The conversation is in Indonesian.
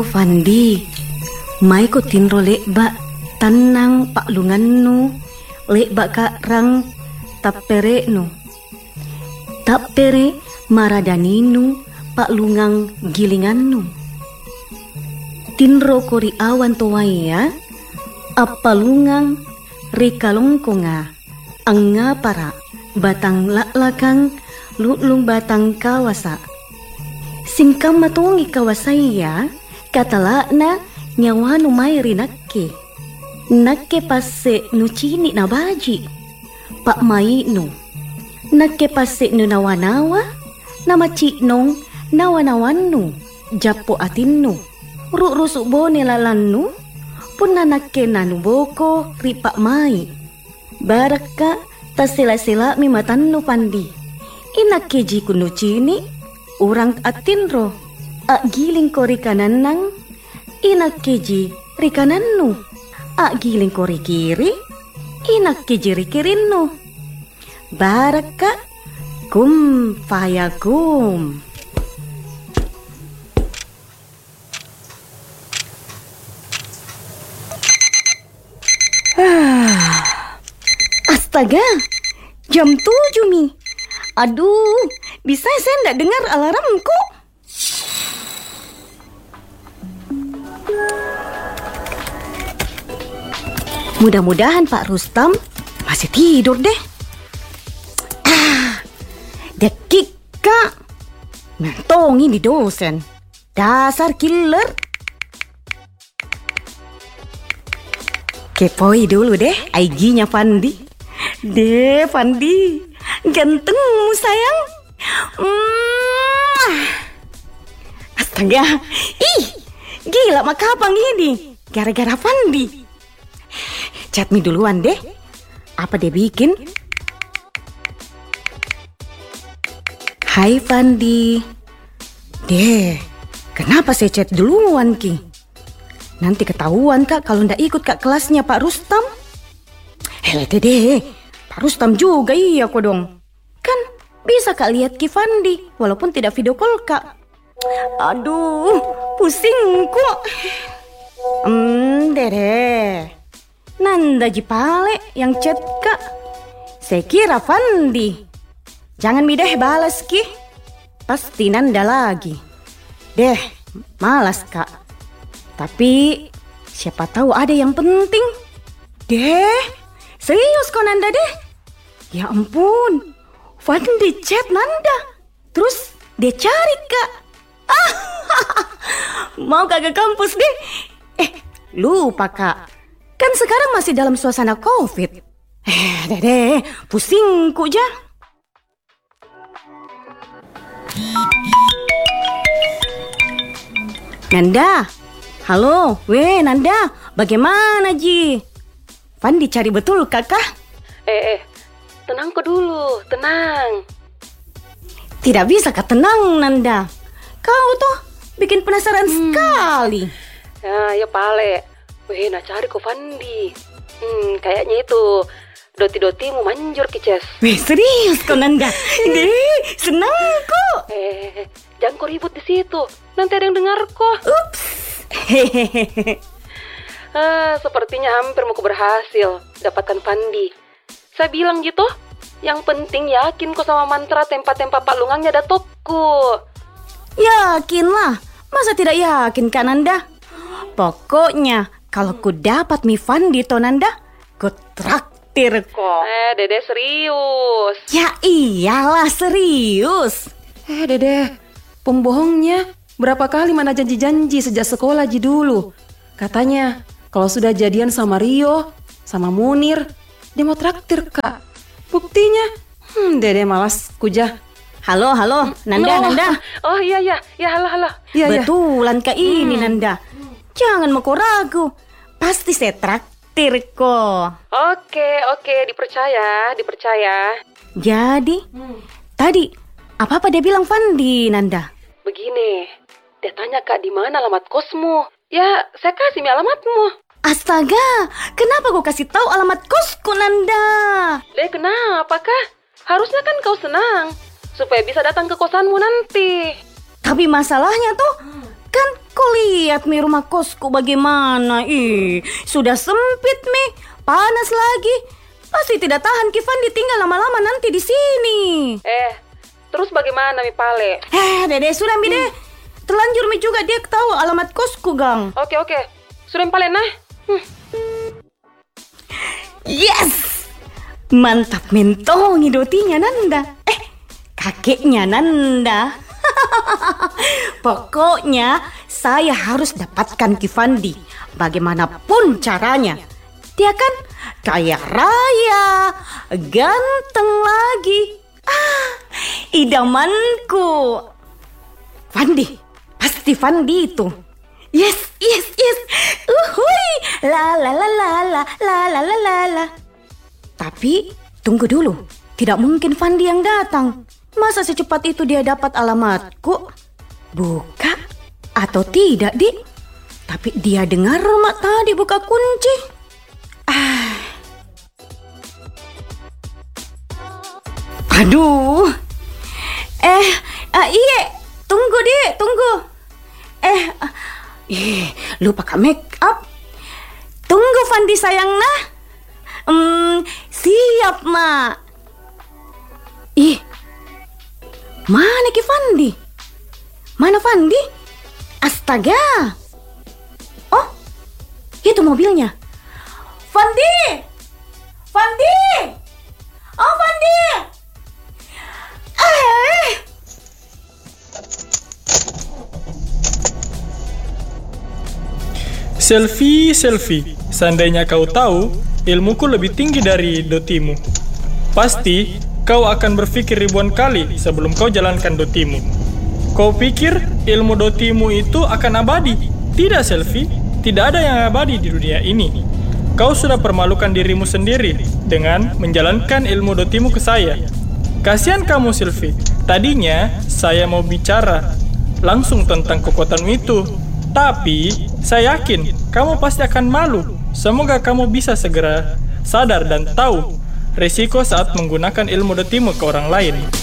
Fandi, mai ko tinro lekba tanang paklungannu, lekba karang tapere maradaninu paklungang gilingannu. Tinro kori awan toaya, apalungang rikalongkonga, anga para batang laklakang lutlung batang kawasa. Singkam matungi kawasaya, katala na nyawa numayri nakke passe nu cini na baji, pak mai nu nakke passe nu nawanawa, nama ciknong nawanawannu, japo atinnu, rusuk bone lalannu, pun nakke nanu boko ripak mai. Baraka tasila-sila mi matannu Fandi, inakke jiku nu cini, urang atinro, giling ko rikananang, inakke ji rikanannu, giling ko rikiri, inakke ji rikirinnu. Baraka kum fayakum. Astaga, jam 7 Mi. Aduh, bisa saya nggak dengar alarmku? Mudah-mudahan Pak Rustam masih tidur deh. Dekik Kak, mentongi di dosen. Dasar killer. Kepoi dulu deh IG-nya Fandi. Deh Fandi, gantengmu sayang. Astaga, gila makapang ini. Gara-gara Fandi. Chat me duluan deh. Apa dia bikin? Hai Fandi. Deh, kenapa saya chat duluan Ki? Nanti ketahuan Kak kalau ndak ikut Kak kelasnya Pak Rustam. Deh, Pak Rustam juga iya kok dong. Kan bisa Kak lihat Ki Fandi walaupun tidak video call Kak. Aduh, pusing kok. Deh. Nanda Jipale yang chat Kak. Saya kira Fandi. Jangan mideh balas Ki. Pasti Nanda lagi. Deh, malas Kak. Tapi siapa tahu ada yang penting. Deh, serius kok Nanda deh. Ya ampun, Fandi chat Nanda. Terus dia cari Kak. Mau kak ke kampus deh. Lupa Kak. Kan sekarang masih dalam suasana COVID. Deh, pusingku ja. Nanda, halo, Nanda, bagaimana Ji? Fandi cari betul kakak? Tenang kok dulu, tenang. Tidak bisa Kak tenang Nanda. Kau tuh bikin penasaran sekali. Ya pale. Nah cari kok Fandi. Kayaknya itu doti-doti mau manjur kices. Serius kok Nanda? Deh, senang kok. Jangan kok ribut di situ. Nanti ada yang dengar kok. Ups. Sepertinya hampir mau berhasil dapatkan Fandi. Saya bilang gitu. Yang penting yakin kok sama mantra tempat-tempat Pak Lungangnya datokku. Yakinlah. Masa tidak yakin Kak Nanda? Pokoknya kalau ku dapat mi Fandi to Nanda, ku traktir kok. Dede serius. Ya iyalah serius. Dede, pembohongnya berapa kali mana janji-janji sejak sekolah Ji dulu. Katanya kalau sudah jadian sama Rio, sama Munir, dia mau traktir Kak. Buktinya, Dede malas kuja. Halo, Nanda. Oh iya, halo. Iya, betulan Kak ini Nanda. Jangan mau ragu. Pasti saya traktir kok. Oke, dipercaya. Jadi, tadi apa dia bilang Fandi Nanda? Begini, dia tanya Kak di mana alamat kosmu. Ya, saya kasih alamatmu. Astaga, kenapa kau kasih tahu alamat kosku Nanda? Kenapa Kak? Harusnya kan kau senang supaya bisa datang ke kosanmu nanti. Tapi masalahnya tuh Kan kau lihat mi rumah kosku bagaimana. Sudah sempit mi, panas lagi. Pasti tidak tahan Kifandi tinggal lama-lama nanti di sini. Terus bagaimana mi Pale? Dede sudah mi deh. Terlanjur mi juga dia tahu alamat kosku, Gang. Oke. Sudah mi Pale nah. Yes! Mantap mentongi dotinya Nanda. Kakeknya Nanda. Pokoknya saya harus dapatkan Kifandi bagaimanapun caranya. Dia kan kaya raya, ganteng lagi. Idamanku. Fandi, pasti Fandi itu. Yes. Uhuy, la. Tapi tunggu dulu, tidak mungkin Fandi yang datang. Masa secepat itu dia dapat alamatku? Buka atau tidak, Dik? Tapi dia dengar mak tadi buka kunci. Aduh. Iya, tunggu, Dik, tunggu. Lupa pakai make up. Tunggu Fandi sayang nah. Siap, Mak. Mana Kifandi? Mana Fandi? Astaga. Oh, itu mobilnya. Fandi. Oh, Fandi. Selfie, seandainya kau tahu, ilmuku lebih tinggi dari dotimu. Pasti, kau akan berpikir ribuan kali sebelum kau jalankan dotimu. Kau pikir ilmu dotimu itu akan abadi? Tidak, Selfie. Tidak ada yang abadi di dunia ini. Kau sudah permalukan dirimu sendiri dengan menjalankan ilmu dotimu ke saya. Kasihan kamu, Selfie. Tadinya, saya mau bicara langsung tentang kekuatanmu itu. Tapi, saya yakin kamu pasti akan malu. Semoga kamu bisa segera sadar dan tahu resiko saat menggunakan ilmu dotimu ke orang lain.